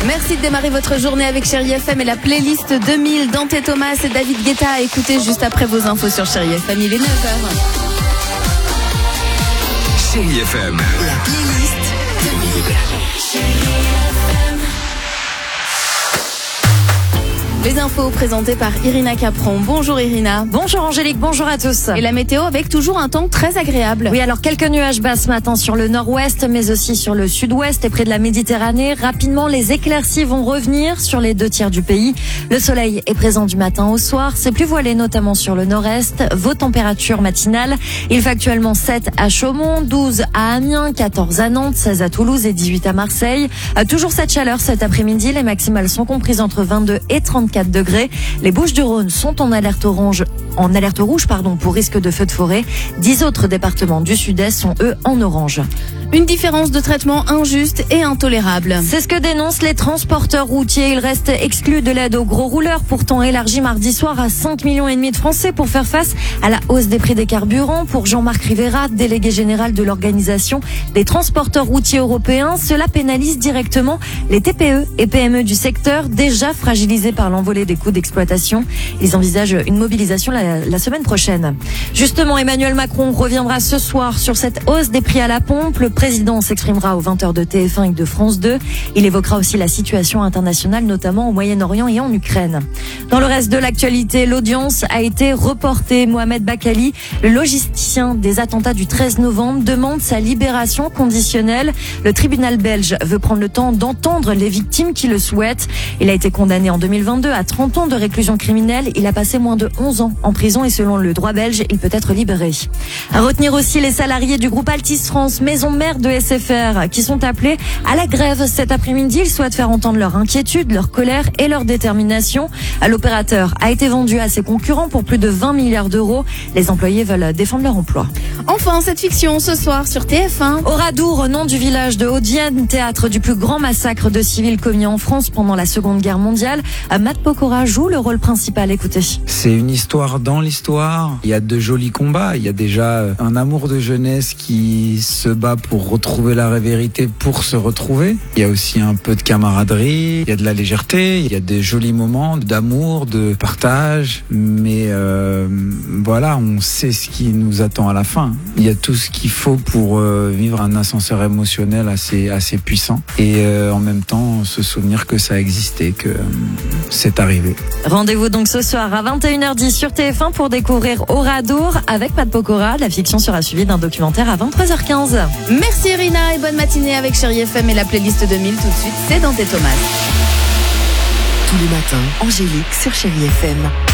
Merci de démarrer votre journée avec Chérie FM et la playlist 2000. Dante Thomas et David Guetta à écouter juste après vos infos sur Chérie FM. Il est 9h. Chérie FM. La playlist 2000. Les infos présentées par Irina Capron. Bonjour Irina. Bonjour Angélique, bonjour à tous. Et la météo avec toujours un temps très agréable. Oui, alors quelques nuages bas ce matin sur le nord-ouest, mais aussi sur le sud-ouest et près de la Méditerranée. Rapidement, les éclaircies vont revenir sur les 2 tiers du pays. Le soleil est présent du matin au soir. C'est plus voilé notamment sur le nord-est. Vos températures matinales, il fait actuellement 7 à Chaumont, 12 à Amiens, 14 à Nantes, 16 à Toulouse et 18 à Marseille. Toujours cette chaleur cet après-midi. Les maximales sont comprises entre 22 et 34 degrés. Les Bouches-du-Rhône sont en alerte rouge pour risque de feux de forêt. 10 autres départements du sud-est sont eux en orange. Une différence de traitement injuste et intolérable. C'est ce que dénoncent les transporteurs routiers. Ils restent exclus de l'aide aux gros rouleurs, pourtant élargie mardi soir à 5,5 millions de Français pour faire face à la hausse des prix des carburants. Pour Jean-Marc Rivera, délégué général de l'organisation des transporteurs routiers européens, cela pénalise directement les TPE et PME du secteur, déjà fragilisés par l'envolée des coûts d'exploitation. Ils envisagent une mobilisation la semaine prochaine. Justement, Emmanuel Macron reviendra ce soir sur cette hausse des prix à la pompe. Le président s'exprimera aux 20h de TF1 et de France 2. Il évoquera aussi la situation internationale, notamment au Moyen-Orient et en Ukraine. Dans le reste de l'actualité, l'audience a été reportée. Mohamed Bakali, le logisticien des attentats du 13 novembre, demande sa libération conditionnelle. Le tribunal belge veut prendre le temps d'entendre les victimes qui le souhaitent. Il a été condamné en 2022 à 30 ans de réclusion criminelle. Il a passé moins de 11 ans en prison et selon le droit belge, il peut être libéré. À retenir aussi les salariés du groupe Altis France, maison mère de SFR, qui sont appelés à la grève cet après-midi. Ils souhaitent faire entendre leur inquiétude, leur colère et leur détermination. L'opérateur a été vendu à ses concurrents pour plus de 20 milliards d'euros. Les employés veulent défendre leur emploi. Enfin, cette fiction ce soir sur TF1. Oradour, nom du village de Haute-Vienne, théâtre du plus grand massacre de civils commis en France pendant la Seconde Guerre mondiale. Matt Pokora joue le rôle principal. Écoutez. C'est une histoire dans l'histoire. Il y a de jolis combats. Il y a déjà un amour de jeunesse qui se bat pour retrouver la vérité, pour se retrouver. Il y a aussi un peu de camaraderie. Il y a de la légèreté. Il y a des jolis moments d'amour, de partage. Mais voilà, on sait ce qui nous attend à la fin. Il y a tout ce qu'il faut pour vivre un ascenseur émotionnel assez puissant. Et en même temps, se souvenir que ça a existé, que c'est arrivé. Rendez-vous donc ce soir à 21h10 sur TF1 pour découvrir Oradour avec Matt Pokora. La fiction sera suivie d'un documentaire à 23h15. Merci Irina et bonne matinée avec Chérie FM et la playlist 2000. Tout de suite, c'est Dante Thomas. Tous les matins, Angélique sur Chérie FM.